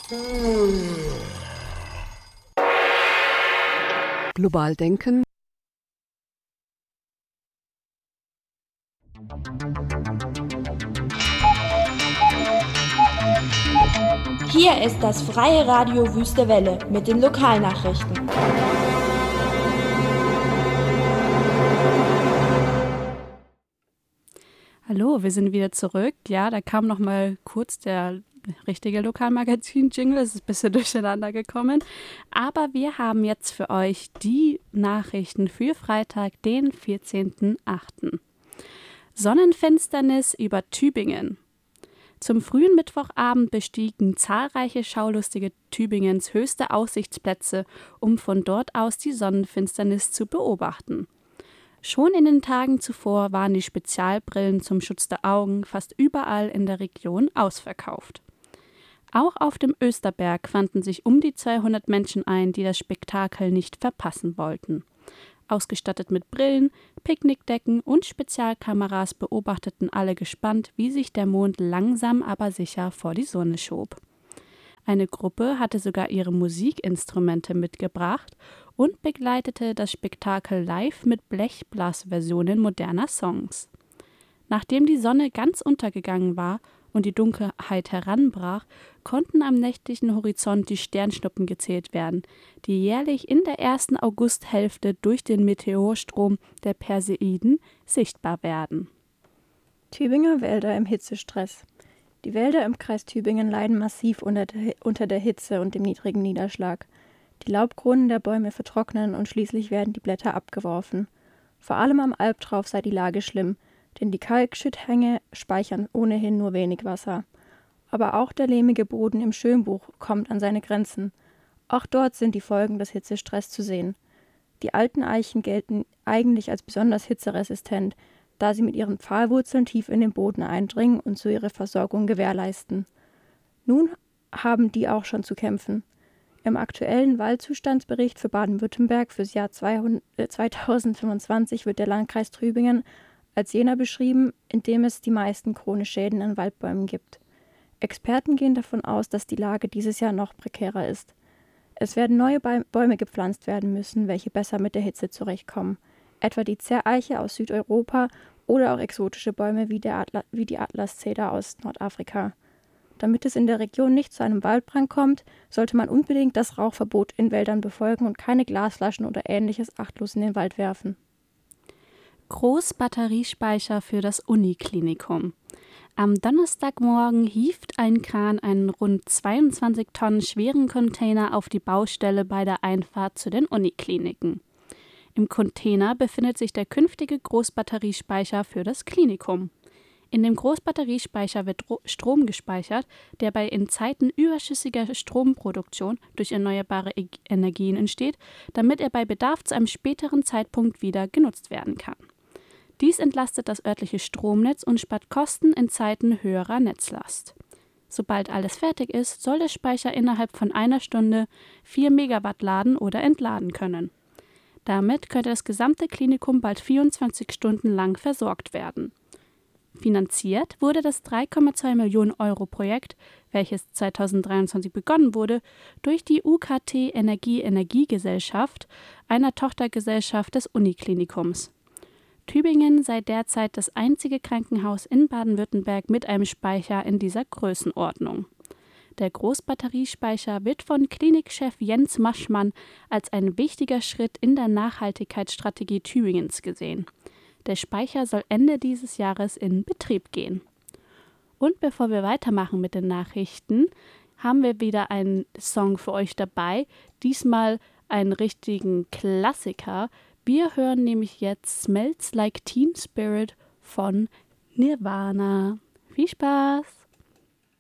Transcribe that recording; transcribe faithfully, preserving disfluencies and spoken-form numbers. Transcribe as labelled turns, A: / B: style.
A: Global denken.
B: Hier ist das freie Radio Wüste Welle mit den Lokalnachrichten.
C: Hallo, wir sind wieder zurück. Ja, da kam noch mal kurz der richtige Lokalmagazin-Jingle. Es ist ein bisschen durcheinander gekommen. Aber wir haben jetzt für euch die Nachrichten für Freitag, den vierzehnten achten Sonnenfinsternis über Tübingen. Zum frühen Mittwochabend bestiegen zahlreiche Schaulustige Tübingens höchste Aussichtsplätze, um von dort aus die Sonnenfinsternis zu beobachten. Schon in den Tagen zuvor waren die Spezialbrillen zum Schutz der Augen fast überall in der Region ausverkauft. Auch auf dem Österberg fanden sich um die zweihundert Menschen ein, die das Spektakel nicht verpassen wollten. Ausgestattet mit Brillen, Picknickdecken und Spezialkameras beobachteten alle gespannt, wie sich der Mond langsam aber sicher vor die Sonne schob. Eine Gruppe hatte sogar ihre Musikinstrumente mitgebracht und begleitete das Spektakel live mit Blechblasversionen moderner Songs. Nachdem die Sonne ganz untergegangen war und die Dunkelheit heranbrach, konnten am nächtlichen Horizont die Sternschnuppen gezählt werden, die jährlich in der ersten Augusthälfte durch den Meteorstrom der Perseiden sichtbar werden.
D: Tübinger Wälder im Hitzestress. Die Wälder im Kreis Tübingen leiden massiv unter der, unter der Hitze und dem niedrigen Niederschlag. Die Laubkronen der Bäume vertrocknen und schließlich werden die Blätter abgeworfen. Vor allem am Albtrauf sei die Lage schlimm, denn die Kalkschütthänge speichern ohnehin nur wenig Wasser. Aber auch der lehmige Boden im Schönbuch kommt an seine Grenzen. Auch dort sind die Folgen des Hitzestress zu sehen. Die alten Eichen gelten eigentlich als besonders hitzeresistent, da sie mit ihren Pfahlwurzeln tief in den Boden eindringen und so ihre Versorgung gewährleisten. Nun haben die auch schon zu kämpfen. Im aktuellen Waldzustandsbericht für Baden-Württemberg fürs Jahr zweitausendfünfundzwanzig wird der Landkreis Tübingen als jener beschrieben, in dem es die meisten chronische Schäden an Waldbäumen gibt. Experten gehen davon aus, dass die Lage dieses Jahr noch prekärer ist. Es werden neue Bäume gepflanzt werden müssen, welche besser mit der Hitze zurechtkommen. Etwa die Zerreiche aus Südeuropa oder auch exotische Bäume wie, der Atla- wie die Atlaszeder aus Nordafrika. Damit es in der Region nicht zu einem Waldbrand kommt, sollte man unbedingt das Rauchverbot in Wäldern befolgen und keine Glasflaschen oder Ähnliches achtlos in den Wald werfen.
C: Großbatteriespeicher für das Uniklinikum. Am Donnerstagmorgen hieft ein Kran einen rund zweiundzwanzig Tonnen schweren Container auf die Baustelle bei der Einfahrt zu den Unikliniken. Im Container befindet sich der künftige Großbatteriespeicher für das Klinikum. In dem Großbatteriespeicher wird Strom gespeichert, der bei in Zeiten überschüssiger Stromproduktion durch erneuerbare Energien entsteht, damit er bei Bedarf zu einem späteren Zeitpunkt wieder genutzt werden kann. Dies entlastet das örtliche Stromnetz und spart Kosten in Zeiten höherer Netzlast. Sobald alles fertig ist, soll der Speicher innerhalb von einer Stunde vier Megawatt laden oder entladen können. Damit könnte das gesamte Klinikum bald vierundzwanzig Stunden lang versorgt werden. Finanziert wurde das drei Komma zwei Millionen Euro Projekt, welches zweitausenddreiundzwanzig begonnen wurde, durch die U K T Energie Energiegesellschaft, einer Tochtergesellschaft des Uniklinikums. Tübingen sei derzeit das einzige Krankenhaus in Baden-Württemberg mit einem Speicher in dieser Größenordnung. Der Großbatteriespeicher wird von Klinikchef Jens Maschmann als ein wichtiger Schritt in der Nachhaltigkeitsstrategie Tübingens gesehen. Der Speicher soll Ende dieses Jahres in Betrieb gehen. Und bevor wir weitermachen mit den Nachrichten, haben wir wieder einen Song für euch dabei. Diesmal einen richtigen Klassiker. Wir hören nämlich jetzt Smells Like Teen Spirit von Nirvana. Viel Spaß!